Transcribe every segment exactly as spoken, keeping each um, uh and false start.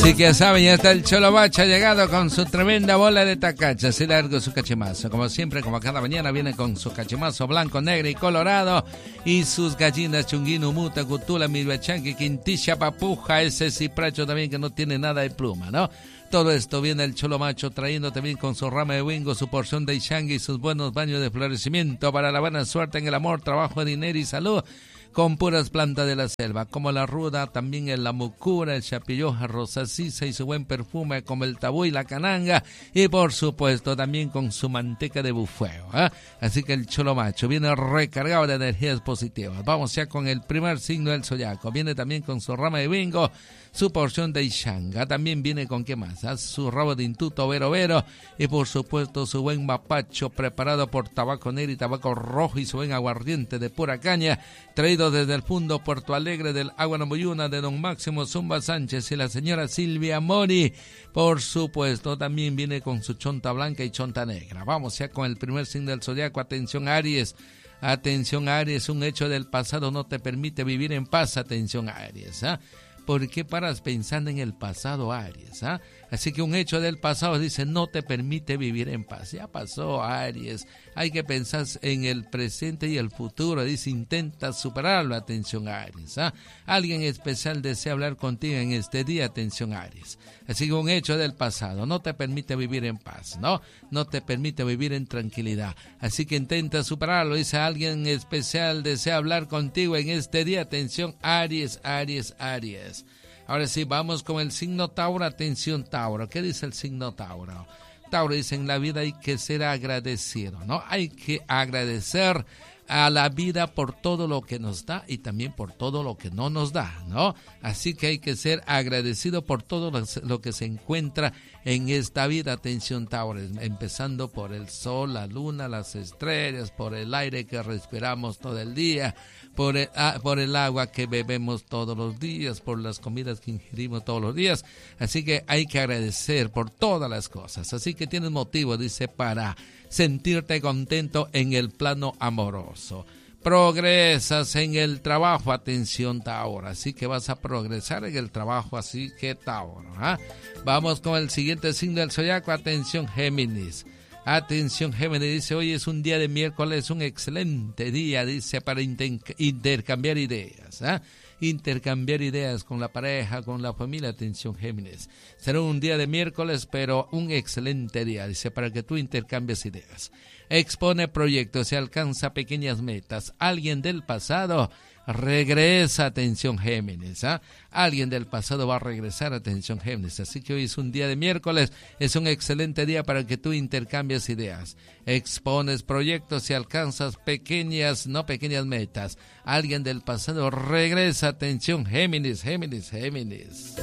Así que saben, ya está el Cholo Macho, ha llegado con su tremenda bola de tacacha, así largo su cachimazo. Como siempre, como cada mañana, viene con su cachimazo blanco, negro y colorado. Y sus gallinas chunguino, muta, cutula, mirvachanque, quintisha, papuja, ese cipracho también que no tiene nada de pluma, ¿no? Todo esto viene el Cholo Macho trayendo también con su rama de wingo, su porción de ixangui y sus buenos baños de florecimiento para la buena suerte en el amor, trabajo, dinero y salud. Con puras plantas de la selva, como la ruda, también el la mucura, el chapilloja, rosacisa y su buen perfume, como el tabú y la cananga, y por supuesto también con su manteca de bufeo, ¿eh? Así que el Cholo Macho viene recargado de energías positivas. Vamos ya con el primer signo del zodiaco, viene también con su rama de bingo, su porción de Ixanga, también viene con qué más, ¿eh? Su rabo de intuto vero vero, y por supuesto su buen mapacho preparado por tabaco negro y tabaco rojo y su buen aguardiente de pura caña, traído desde el fondo Puerto Alegre del Agua Namoyuna de don Máximo Zumba Sánchez y la señora Silvia Mori. Por supuesto también viene con su chonta blanca y chonta negra. Vamos ya con el primer signo del zodiaco. Atención Aries, atención Aries, un hecho del pasado no te permite vivir en paz. Atención Aries, ¿ah? ¿eh? ¿Por qué paras pensando en el pasado, Aries? ¿Ah? Así que un hecho del pasado, dice, no te permite vivir en paz. Ya pasó, Aries. Hay que pensar en el presente y el futuro. Dice, intenta superarlo. Atención, Aries. ¿Ah? Alguien especial desea hablar contigo en este día. Atención, Aries. Así que un hecho del pasado no te permite vivir en paz, ¿no? No te permite vivir en tranquilidad. Así que intenta superarlo. Dice, alguien especial desea hablar contigo en este día. Atención, Aries, Aries, Aries. Ahora sí, vamos con el signo Tauro. Atención, Tauro. ¿Qué dice el signo Tauro? Tauro dice, en la vida hay que ser agradecido, ¿no? Hay que agradecer a la vida por todo lo que nos da y también por todo lo que no nos da, ¿no? Así que hay que ser agradecido por todo lo que se encuentra en esta vida. Atención, Tauro, empezando por el sol, la luna, las estrellas, por el aire que respiramos todo el día, por el, ah, por el agua que bebemos todos los días, por las comidas que ingerimos todos los días. Así que hay que agradecer por todas las cosas. Así que tienes motivo, dice, para sentirte contento en el plano amoroso. Progresas en el trabajo, atención, Tauro, así que vas a progresar en el trabajo, así que Tauro, ¿eh? Vamos con el siguiente signo del zodiaco. Atención, Géminis. Atención, Géminis, dice, hoy es un día de miércoles, un excelente día, dice, para inter- intercambiar ideas, ¿eh? Intercambiar ideas con la pareja, con la familia. Atención, Géminis. Será un día de miércoles, pero un excelente día, dice, para que tú intercambies ideas. Expone proyectos y alcanza pequeñas metas. Alguien del pasado regresa. Atención, Géminis, ¿ah? ¿eh? Alguien del pasado va a regresar. Atención, Géminis. Así que hoy es un día de miércoles, es un excelente día para que tú intercambies ideas. Expones proyectos y alcanzas pequeñas, no pequeñas metas. Alguien del pasado regresa. Atención, Géminis, Géminis, Géminis.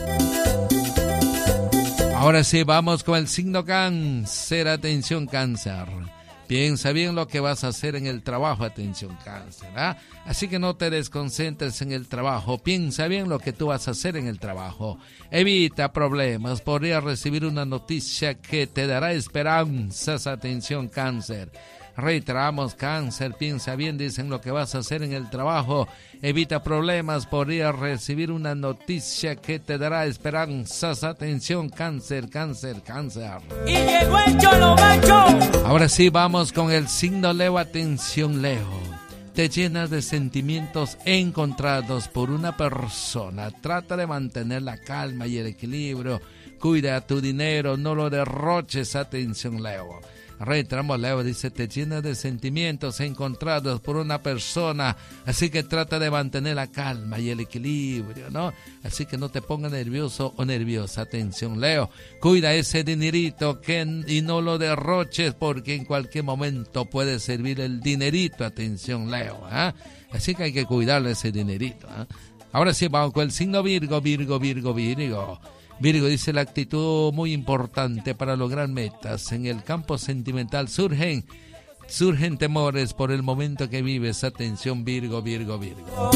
Ahora sí, vamos con el signo Cáncer. Atención, Cáncer. Piensa bien lo que vas a hacer en el trabajo. Atención, Cáncer, ¿ah? ¿eh? Así que no te desconcentres en el trabajo. Piensa bien lo que tú vas a hacer en el trabajo. Evita problemas. Podrías recibir una noticia que te dará esperanzas. Atención, Cáncer. Reiteramos, Cáncer, piensa bien, dicen, lo que vas a hacer en el trabajo. Evita problemas, podrías recibir una noticia que te dará esperanzas. Atención, Cáncer, Cáncer, Cáncer. Y llegó el Cholo Macho. Ahora sí, vamos con el signo Leo. Atención, Leo. Te llenas de sentimientos encontrados por una persona. Trata de mantener la calma y el equilibrio. Cuida tu dinero, no lo derroches. Atención, Leo. Reiteramos, Leo, dice, te llenas de sentimientos encontrados por una persona, así que trata de mantener la calma y el equilibrio, ¿no? Así que no te pongas nervioso o nerviosa. Atención, Leo, cuida ese dinerito que, y no lo derroches, porque en cualquier momento puede servir el dinerito. Atención, Leo, ¿eh? Así que hay que cuidarle ese dinerito, ¿eh? Ahora sí, vamos con el signo Virgo, Virgo, Virgo, Virgo. Virgo dice, la actitud muy importante para lograr metas. En el campo sentimental surgen, surgen temores por el momento que vives. Atención, Virgo, Virgo, Virgo.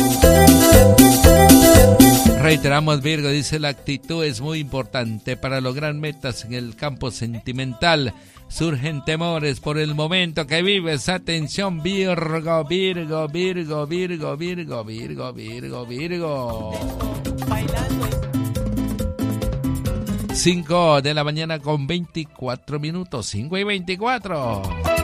Reiteramos, Virgo dice, la actitud es muy importante para lograr metas. En el campo sentimental surgen temores por el momento que vives. Atención, Virgo, Virgo, Virgo, Virgo, Virgo, Virgo, Virgo, Virgo. Bailando. cinco de la mañana con veinticuatro minutos, cinco y veinticuatro.